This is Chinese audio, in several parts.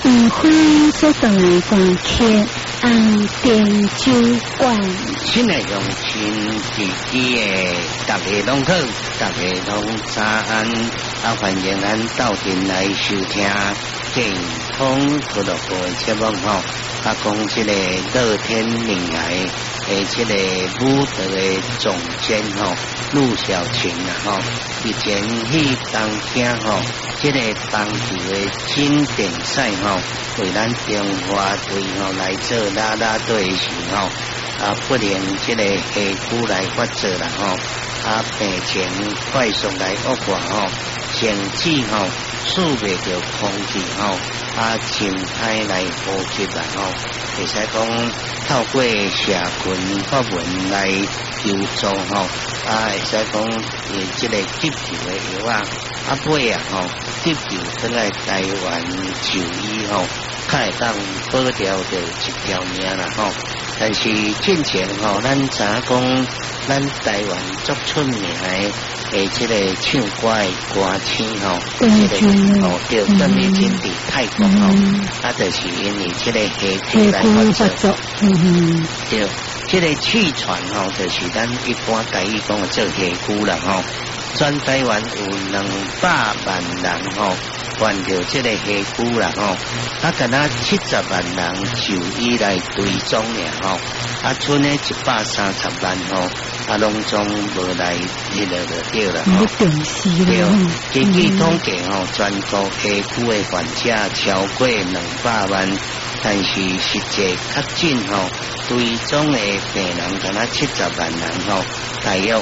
黄花所带来歌曲红灯酒馆。 新内容亲自己的，大家拢好，大家拢早安，欢迎咱到店来收听健康俱乐部的节目吼。讲这个乐天名来的这个武德的总监吼，陆小琴吼，以前去当听吼，这个棒球的经典赛吼，为咱中华队吼来做啦啦队时吼，不能这个下苦来发作啦吼，病情快速来恶化吼，甚至吼输袂着空气吼。心态来呼吸啦吼，会使讲透过社群发文来求助吼，会使讲这个急救的药尾吼，急救转来台湾就医吼，才会当保掉着一条命啦吼。但是进前吼，咱知讲咱台湾足出名的。这个唱歌的歌星吼，这个对邓丽君伫泰国吼，就是因为这个下苦来发作，对，这个气喘吼，就是咱一般台语讲的做下苦啦吼。全台湾有200万人吼患着这个下苦啦吼，敢若70万人就医来追踪了吼，剩的130万吼。拢总无来迄个就对了吼，对，根据统计吼，全国下苦的患者超过200万，但是实际确诊吼追踪的病人敢若70万人吼，大约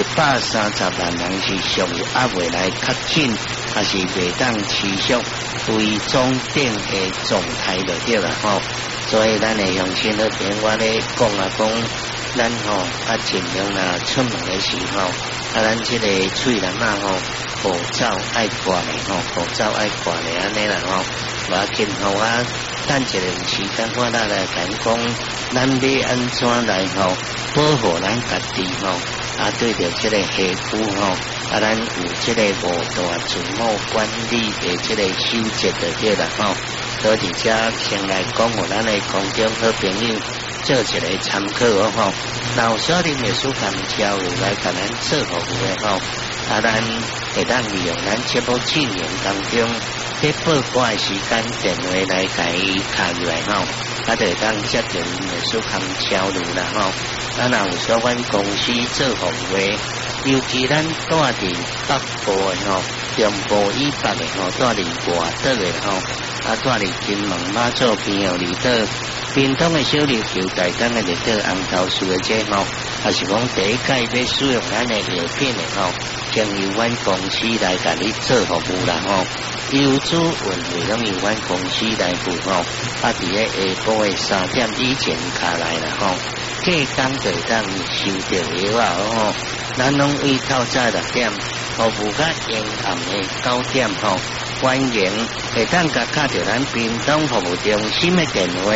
130万人是属于未来确诊，还是未当持续追踪定的状态就对了吼。所以咱的乡亲那边我咧讲咱吼尽量出门的时候，咱这个喙人吼口罩爱挂咧吼，口罩爱挂咧安尼啦吼，无要紧吼等一个时间我来讲，咱要安怎来吼保护咱家己吼，对着这个下苦吼，咱有这个5大自我管理的这个守则就对啦吼。所以这先来讲互咱的空中好朋友做一个参考吼。然后小林美术馆交流来甲咱做服务的吼，咱会当利用咱节目进行当中，在报歌的时间电话来甲伊卡入来吼，就会当接到美术馆交流啦吼。若有相关公司做服务的，尤其咱住伫北部的吼，中部以北的吼，住伫外岛的吼，住伫金门马祖边后离岛。屏东的小琉球、台东的绿岛、红豆树的这吼，还是讲第一届要使用咱的药品的吼，经由阮公司来甲你做服务啦吼。邮资运费拢由阮公司来付吼，伫咧下晡的3点以前卡来啦吼，隔工就会当收到药吼。咱拢为透早6点，服务到阴暗的9点吼。欢迎会当甲卡到咱屏东服务中心的电话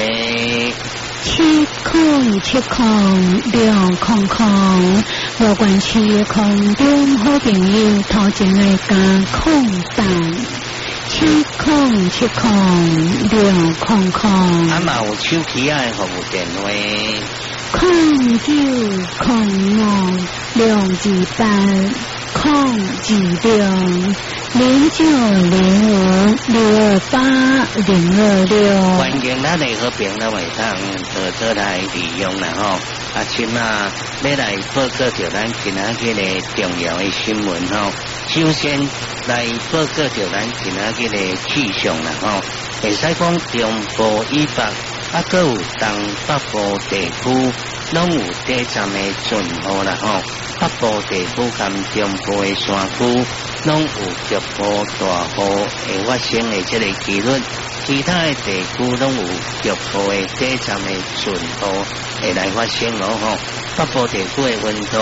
7070600，罗关区的空中好朋友头前来加空档7070600， 嘛有手机的服务电话 09062802600905628026， 欢迎咱的好朋友会当多来利用啦吼。请要来报告着咱今仔日的重要的新闻吼。首先来报告着咱今仔日的气象啦吼，会使讲中部以北，还有东北部地区拢有短暂的阵雨啦吼。北部地区跟中部的山区拢有局部大雨会发生的这个几率，其他的地区拢有局部的短暂的阵雨会来发生吼。北部地区的温度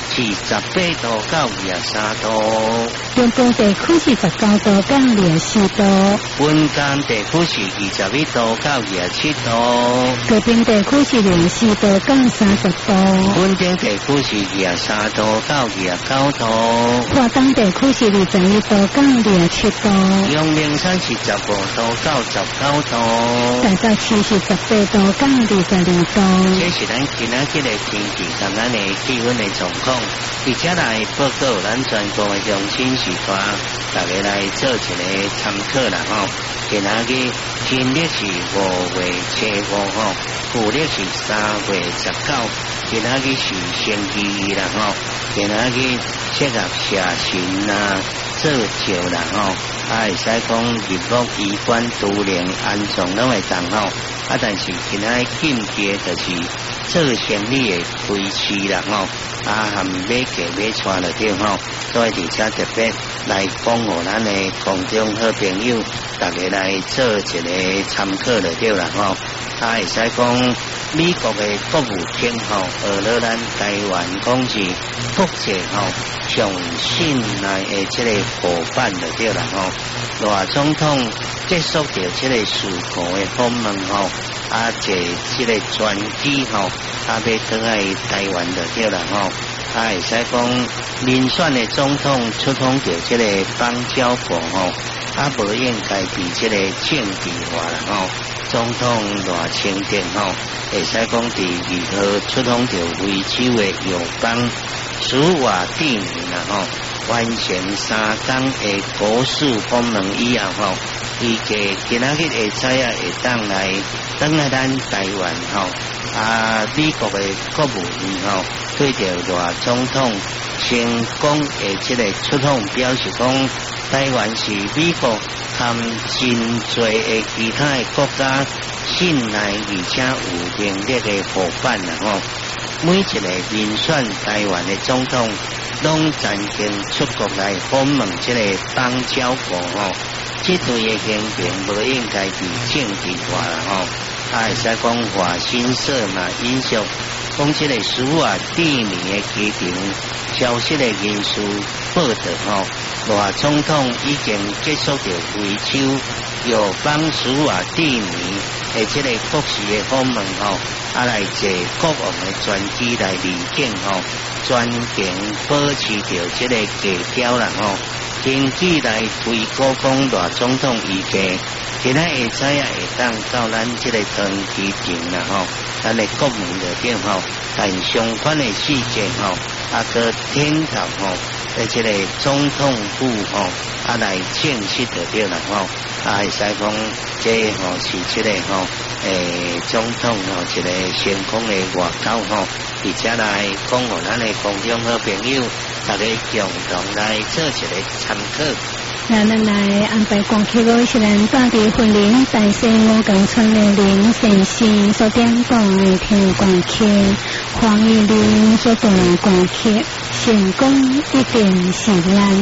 是18度到23度， 中部地区是19度到24度， 云江地区是21度到27度， 高屏地区是24度到30度， 本町地区是23度到29度， 华东地区是21度到27度， 阳明山是15度到19度， 大甲市是18度到22度。 这是咱今仔日的天气，同咱的气温的状况。而且来报告咱全国的中心时段，大家来做一个参考啦吼。今仔日新历是5月初5吼，旧历是3月19，今仔日是星期2啦吼。今仔日适合写信啦、做照啦吼，会使讲入屋医馆、都灵、安葬拢会当吼。但是今仔紧接就是做生理的推迟啦吼。含买价买穿了对吼，所以而且特别来讲互咱的空中好朋友，大家来做一个参考了对啦吼。会使讲美国的国务卿吼，学了咱台湾讲是国际吼上信赖的这个伙伴了对啦吼。赖总统结束掉这个事故的访问吼，这个专机吼。要倒来台湾就对啦吼，会使讲民选的总统出访到这个邦交国吼，无应该比这个政治化啦吼。总统赖清德吼，会使讲第2号出访到非洲的友邦苏瓦蒂尼啦吼，完成3天的国事访问以后吼，预计今仔日会知影会当来咱台湾吼。美国的国务院吼，对着赖总统成功的这个出访表示讲，台湾是美国和真多的其他的国家信赖而且有能力的伙伴啦吼。每一个民选台湾的总统，拢曾经出国来访问这个邦交国吼，这对的行程无应该是政治化啦吼。会使讲华新社嘛，引述讲这个苏瓦蒂尼的机场消息的人士报道吼，赖总统已经结束了非洲友邦苏瓦蒂尼的这个国事的访问吼，来坐国王的专机来离境吼，全程保持着这个低调啦吼。经济来推高讲赖总统预计。今仔会知影会当到咱这个长机场啦吼，咱的国门就变吼，但相关的细节吼，个天头吼，这个总统府吼，来正式就对啦吼，会使讲这吼是这个吼，总统吼一个成功的外交吼，而且来讲互咱的空中好朋友，大家共同来做一个参考。 那咱来安排歌曲，我是咱大地婚林大西5港村的林先生所点播的听歌曲，黄义玲所播的歌曲，成功一定是咱。